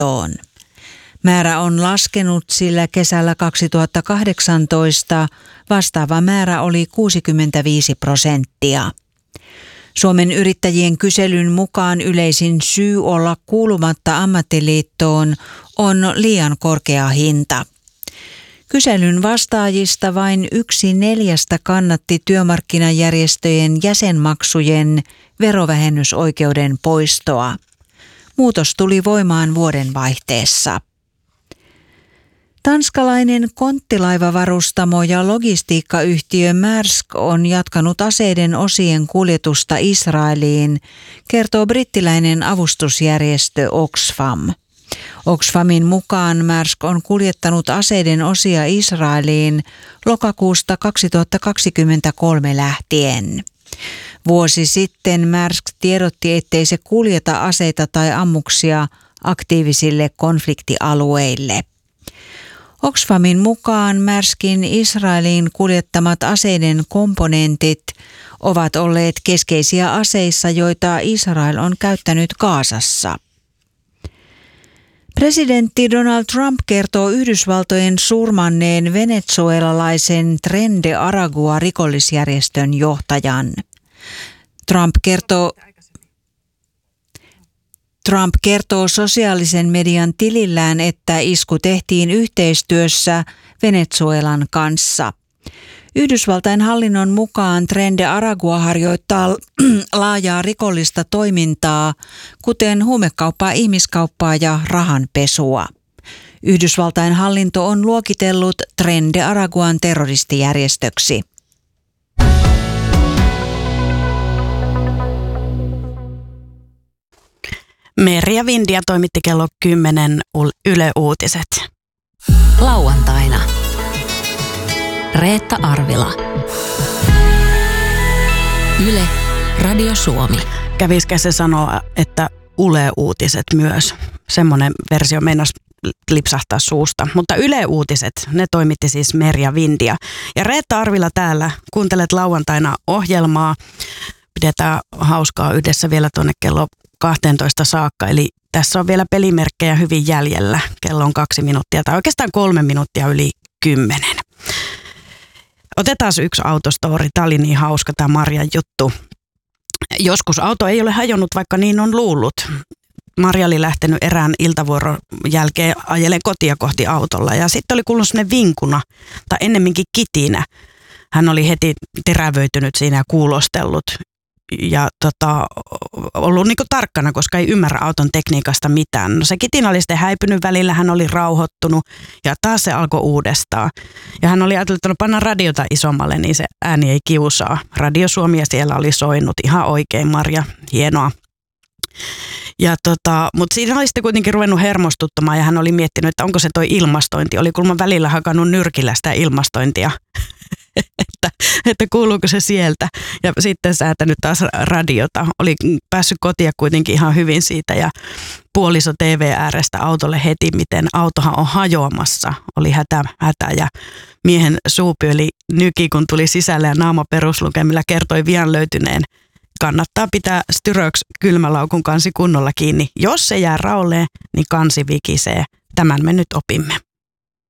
Määrä on laskenut, sillä kesällä 2018 vastaava määrä oli 65%. Suomen yrittäjien kyselyn mukaan yleisin syy olla kuulumatta ammattiliittoon on liian korkea hinta. Kyselyn vastaajista vain 1/4 kannatti työmarkkinajärjestöjen jäsenmaksujen verovähennysoikeuden poistoa. Muutos tuli voimaan vuodenvaihteessa. Tanskalainen konttilaivavarustamo ja logistiikkayhtiö Maersk on jatkanut aseiden osien kuljetusta Israeliin, kertoo brittiläinen avustusjärjestö Oxfam. Oxfamin mukaan Maersk on kuljettanut aseiden osia Israeliin lokakuusta 2023 lähtien. Vuosi sitten Maersk tiedotti, ettei se kuljeta aseita tai ammuksia aktiivisille konfliktialueille. Oxfamin mukaan Maerskin Israeliin kuljettamat aseiden komponentit ovat olleet keskeisiä aseissa, joita Israel on käyttänyt Gazassa. Presidentti Donald Trump kertoo Yhdysvaltojen surmanneen venezuelalaisen Tren de Aragua rikollisjärjestön johtajan. Trump kertoo sosiaalisen median tilillään, että isku tehtiin yhteistyössä Venezuelan kanssa. Yhdysvaltain hallinnon mukaan Tren de Aragua harjoittaa laajaa rikollista toimintaa, kuten huumekauppaa, ihmiskauppaa ja rahanpesua. Yhdysvaltain hallinto on luokitellut Tren de Araguan terroristijärjestöksi. Merja Vindia toimitti kello 10 Yle Uutiset. Lauantaina. Reetta Arvila. Yle Radio Suomi. Kävisikö se sanoa, että Yle Uutiset myös? Semmoinen versio meinasi lipsahtaa suusta. Mutta Yle Uutiset, ne toimitti siis Merja Vindia. Ja Reetta Arvila täällä, kuuntelet lauantaina ohjelmaa. Pidetään hauskaa yhdessä vielä tuonne kello 12 saakka, eli tässä on vielä pelimerkkejä hyvin jäljellä. Kello on 2 minuuttia tai oikeastaan 3 minuuttia yli 10. Otetaan yksi autostory. Tämä oli niin hauska tämä Marjan juttu. Joskus auto ei ole hajonnut, vaikka niin on luullut. Marja oli lähtenyt erään iltavuoron jälkeen ajelemaan kotia kohti autolla ja sitten oli kuullut sellainen vinkuna tai ennemminkin kitinä. Hän oli heti terävöitynyt siinä ja kuulostellut. Ja ollut niinku tarkkana, koska ei ymmärrä auton tekniikasta mitään. No se kitinä oli sitten häipynyt välillä, hän oli rauhoittunut ja taas se alkoi uudestaan. Ja hän oli ajatellut, että panna radiota isommalle, niin se ääni ei kiusaa. Radio Suomi siellä oli soinut ihan oikein, Marja, hienoa. Ja mutta siinä oli sitten kuitenkin ruvennut hermostuttamaan ja hän oli miettinyt, että onko se toi ilmastointi. Oli kulman välillä hakannut nyrkillä sitä ilmastointia. että kuuluuko se sieltä ja sitten säätänyt taas radiota. Oli päässyt kotia kuitenkin ihan hyvin siitä ja puoliso TV äärestä autolle heti, miten autohan on hajoamassa. Oli hätä ja miehen suupyöli nyki, kun tuli sisälle ja naama peruslukemilla kertoi vian löytyneen. Kannattaa pitää Styröx kylmälaukun kansi kunnolla kiinni. Jos se jää raolleen, niin kansi vikisee. Tämän me nyt opimme.